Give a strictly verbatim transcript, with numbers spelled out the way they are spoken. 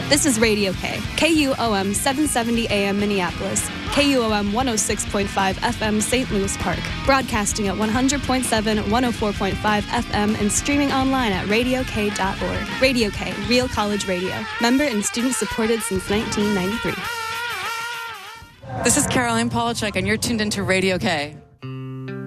This is Radio K, K U O M seven seventy A M Minneapolis, K U O M one oh six point five F M Saint Louis Park, broadcasting at one hundred point seven, one oh four point five F M, and streaming online at radio k dot org. Radio K, Real College Radio, member and student supported since nineteen ninety-three. This is Caroline Polachek, and you're tuned into Radio K.